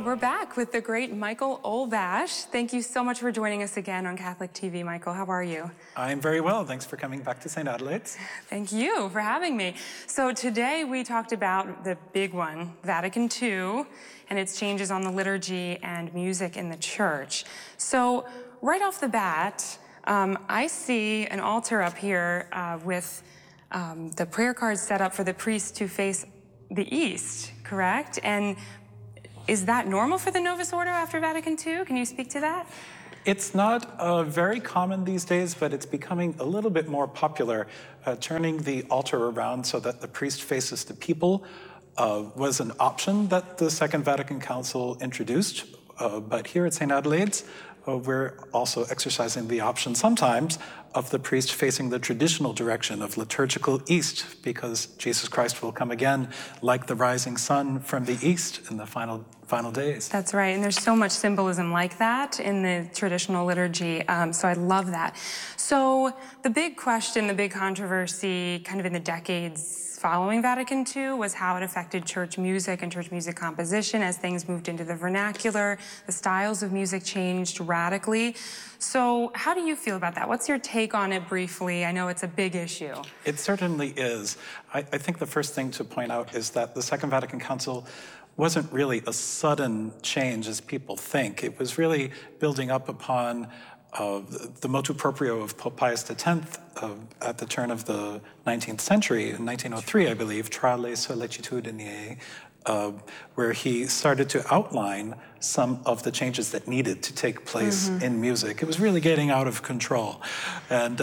we're back with the great Michael Olvash. Thank you so much for joining us again on Catholic TV, Michael. How are you? I'm very well. Thanks for coming back to St. Adelaide's. Thank you for having me. So today we talked about the big one, Vatican II, and its changes on the liturgy and music in the church. So right off the bat, I see an altar up here with the prayer cards set up for the priests to face the east, correct? And is that normal for the Novus Ordo after Vatican II? Can you speak to that? It's not very common these days, but it's becoming a little bit more popular. Turning the altar around so that the priest faces the people was an option that the Second Vatican Council introduced. But here at St. Adelaide's, we're also exercising the option sometimes of the priest facing the traditional direction of liturgical east, because Jesus Christ will come again like the rising sun from the east in the final days. That's right, and there's so much symbolism like that in the traditional liturgy, so I love that. So the big question, the big controversy kind of in the decades following Vatican II was how it affected church music and church music composition as things moved into the vernacular. The styles of music changed radically. So how do you feel about that? What's your take on it briefly? I know it's a big issue. It certainly is. I think the first thing to point out is that the Second Vatican Council wasn't really a sudden change as people think. It was really building up upon the motu proprio of Pope Pius X at the turn of the 19th century, in 1903, I believe, Tra le sollecitudini, where he started to outline some of the changes that needed to take place in music. It was really getting out of control. And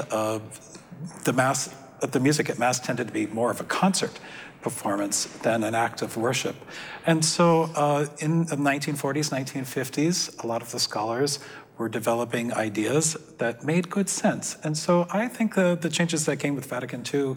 the music at Mass tended to be more of a concert performance than an act of worship. And so in the 1940s, 1950s, a lot of the scholars were developing ideas that made good sense. And so I think the changes that came with Vatican II,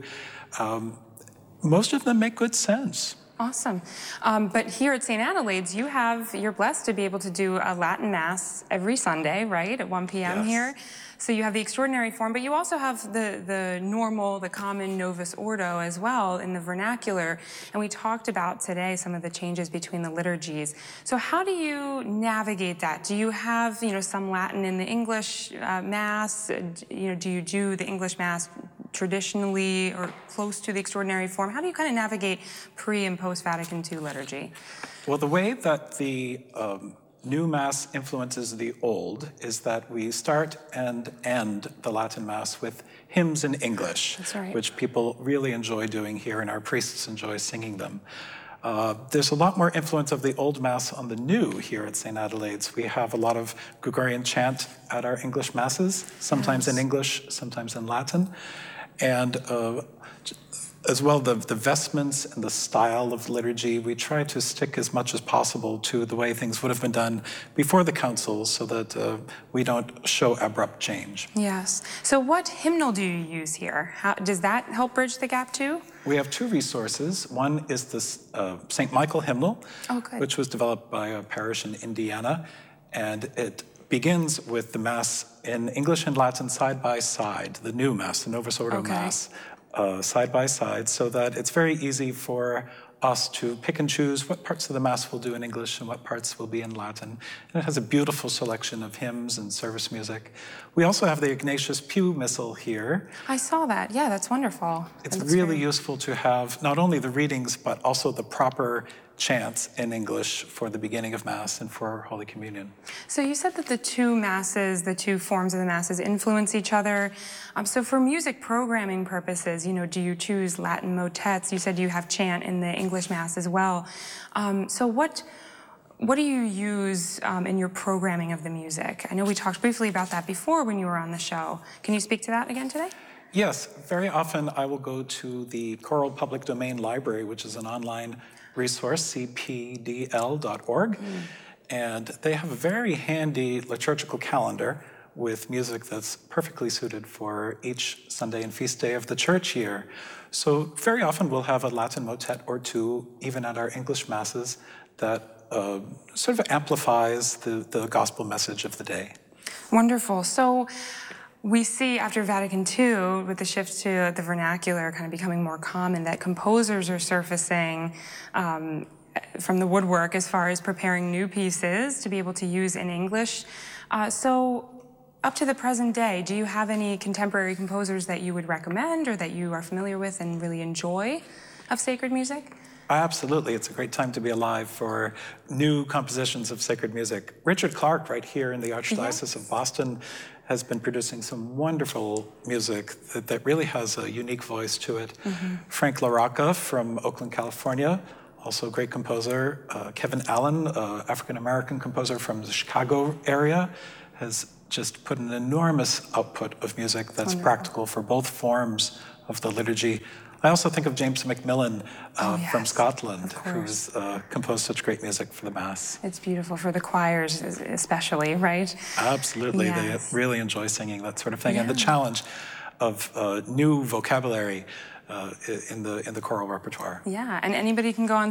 most of them make good sense. Awesome. But here at St. Adelaide's, you're blessed to be able to do a Latin Mass every Sunday, right, at 1 p.m. Yes. here. So you have the extraordinary form, but you also have the normal, the common Novus Ordo as well in the vernacular. And we talked about today some of the changes between the liturgies. So how do you navigate that? Do you have, some Latin in the English Mass? Do you do the English Mass traditionally or close to the extraordinary form? How do you kind of navigate pre- and post-Vatican II liturgy? Well, the way that the new Mass influences the old is that we start and end the Latin Mass with hymns in English, That's right. which people really enjoy doing here, and our priests enjoy singing them. There's a lot more influence of the Old Mass on the new here at St. Adelaide's. We have a lot of Gregorian chant at our English Masses, sometimes in English, sometimes in Latin. And as well, the vestments and the style of liturgy, we try to stick as much as possible to the way things would have been done before the councils so that we don't show abrupt change. Yes. So what hymnal do you use here? Does that help bridge the gap too? We have two resources. One is the St. Michael hymnal, which was developed by a parish in Indiana, and it begins with the Mass in English and Latin side by side, the new Mass, the Novus Ordo Mass, side by side, so that it's very easy for us to pick and choose what parts of the Mass we'll do in English and what parts will be in Latin. And it has a beautiful selection of hymns and service music. We also have the Ignatius Pew Missal here. I saw that. Yeah, that's wonderful. It's really useful to have not only the readings, but also the proper chants in English for the beginning of Mass and for Holy Communion. So you said that the two Masses, the two forms of the Masses influence each other. So for music programming purposes, do you choose Latin motets? You said you have chant in the English Mass as well. So what do you use in your programming of the music? I know we talked briefly about that before when you were on the show. Can you speak to that again today? Yes, very often I will go to the Choral Public Domain Library, which is an online resource, cpdl.org, and they have a very handy liturgical calendar with music that's perfectly suited for each Sunday and feast day of the church year. So very often we'll have a Latin motet or two, even at our English Masses, that sort of amplifies the gospel message of the day. Wonderful. So we see after Vatican II, with the shift to the vernacular kind of becoming more common, that composers are surfacing from the woodwork as far as preparing new pieces to be able to use in English. So up to the present day, do you have any contemporary composers that you would recommend or that you are familiar with and really enjoy of sacred music? Absolutely. It's a great time to be alive for new compositions of sacred music. Richard Clark, right here in the Archdiocese of Boston, has been producing some wonderful music that really has a unique voice to it. Frank LaRocca from Oakland, California, also a great composer. Kevin Allen, African-American composer from the Chicago area, has just put an enormous output of music that's practical for both forms of the liturgy. I also think of James McMillan from Scotland, who's composed such great music for the Mass. It's beautiful for the choirs especially, right? Absolutely. Yes. They really enjoy singing that sort of thing. And the challenge of new vocabulary in the choral repertoire. Yeah, and anybody can go on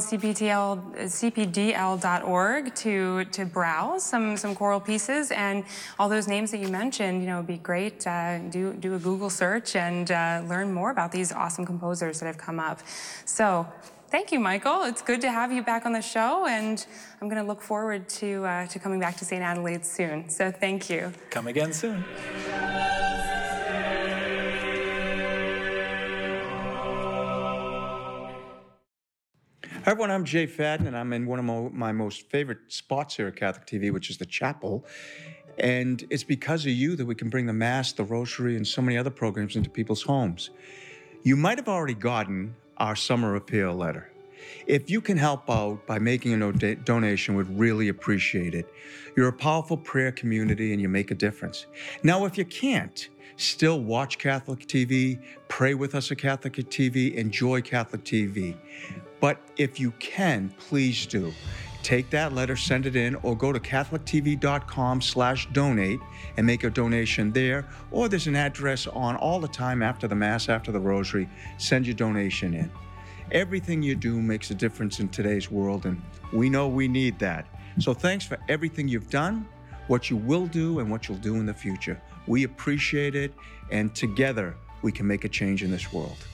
cpdl.org to browse some choral pieces, and all those names that you mentioned, you know, it'd be great. Do a Google search and learn more about these awesome composers that have come up. So, thank you, Michael. It's good to have you back on the show, and I'm going to look forward to coming back to St. Adelaide soon. So, thank you. Come again soon. Hi everyone, I'm Jay Fadden, and I'm in one of my most favorite spots here at Catholic TV, which is the chapel. And it's because of you that we can bring the Mass, the Rosary, and so many other programs into people's homes. You might have already gotten our summer appeal letter. If you can help out by making a donation, we'd really appreciate it. You're a powerful prayer community and you make a difference. Now, if you can't, still watch Catholic TV, pray with us at Catholic TV, enjoy Catholic TV. But if you can, please do. Take that letter, send it in, or go to catholictv.com/donate and make a donation there. Or there's an address on all the time after the Mass, after the Rosary. Send your donation in. Everything you do makes a difference in today's world, and we know we need that. So thanks for everything you've done, what you will do, and what you'll do in the future. We appreciate it, and together we can make a change in this world.